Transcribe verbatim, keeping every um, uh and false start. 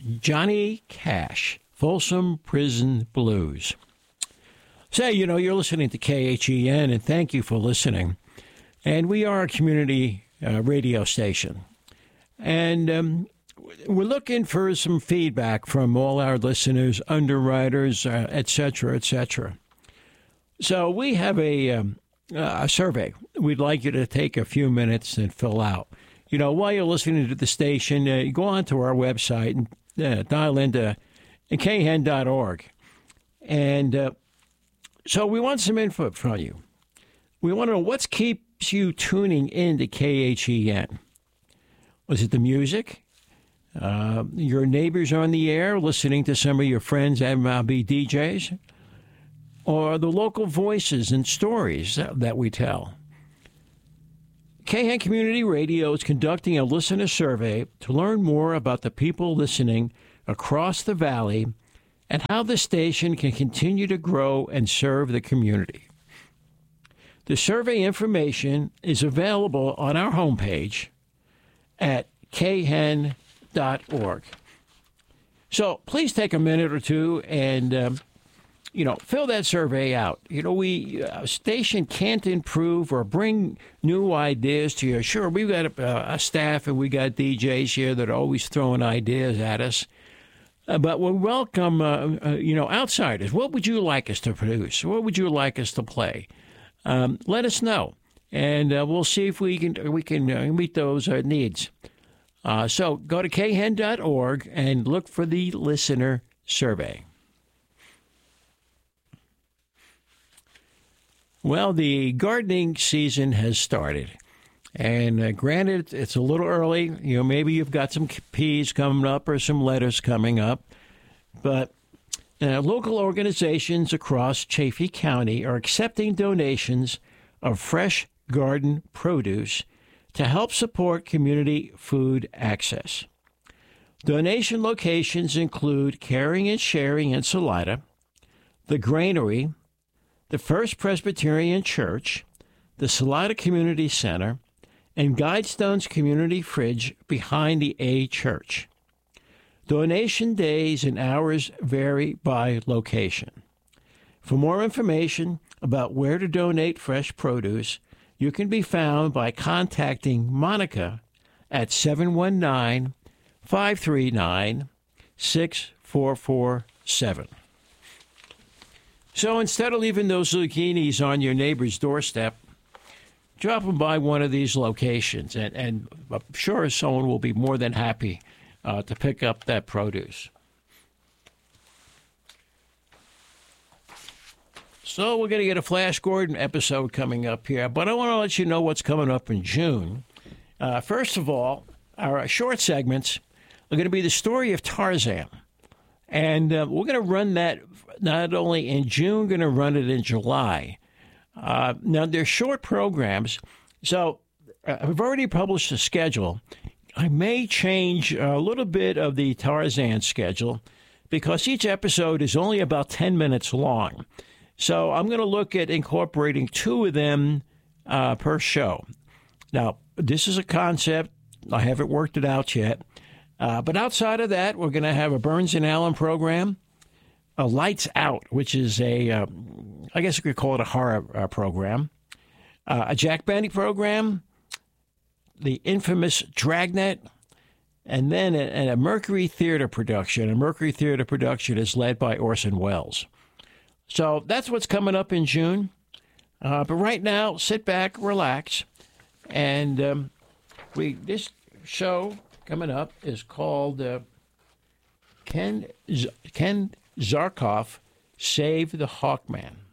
Johnny Cash, Folsom Prison Blues. Say, you know, you're listening to K H E N, and thank you for listening. And we are a community uh, radio station. And um, we're looking for some feedback from all our listeners, underwriters, uh, et cetera, et cetera. So we have a, um, a survey we'd like you to take a few minutes and fill out. You know, while you're listening to the station, uh, go on to our website and uh, dial into K H E N dot org. And uh, so we want some input from you. We want to know what keeps you tuning in to K H E N. Was it the music? Uh, your neighbors on the air listening to some of your friends M L B D Js? Or the local voices and stories that, that we tell? K H E N Community Radio is conducting a listener survey to learn more about the people listening across the valley and how the station can continue to grow and serve the community. The survey information is available on our homepage at K H E N dot org. So please take a minute or two and, um, you know, fill that survey out. You know, we, a station can't improve or bring new ideas to you. Sure, we've got a, a staff and we got D Js here that are always throwing ideas at us. Uh, but we welcome, uh, uh, you know, outsiders. What would you like us to produce? What would you like us to play? Um, let us know, and uh, we'll see if we can we can uh, meet those uh, needs. Uh, so go to K H E N dot org and look for the listener survey. Well, the gardening season has started. And uh, granted, it's a little early. You know, maybe you've got some peas coming up or some lettuce coming up. But uh, local organizations across Chaffee County are accepting donations of fresh garden produce to help support community food access. Donation locations include Caring and Sharing in Salida, the Granary, the First Presbyterian Church, the Salida Community Center, and Guidestone's Community Fridge behind the A Church. Donation days and hours vary by location. For more information about where to donate fresh produce, you can be found by contacting Monica at seven one nine, five three nine, six four four seven. So instead of leaving those zucchinis on your neighbor's doorstep, drop them by one of these locations, and, and I'm sure someone will be more than happy uh, to pick up that produce. So we're going to get a Flash Gordon episode coming up here, but I want to let you know what's coming up in June. Uh, first of all, our short segments are going to be the story of Tarzan, and uh, we're going to run that not only in June, going to run it in July. Uh, now, they're short programs, so uh, I've already published a schedule. I may change a little bit of the Tarzan schedule because each episode is only about ten minutes long. So I'm going to look at incorporating two of them uh, per show. Now, this is a concept. I haven't worked it out yet. Uh, but outside of that, we're going to have a Burns and Allen program, a Lights Out, which is a, uh, I guess you could call it a horror uh, program, uh, a Jack Benny program, the infamous Dragnet, and then a, a Mercury Theater production. A Mercury Theater production is led by Orson Welles. So that's what's coming up in June. Uh, but right now, sit back, relax, and um, we this show coming up is called uh, Ken Z- Ken Zarkov, Save the Hawkman.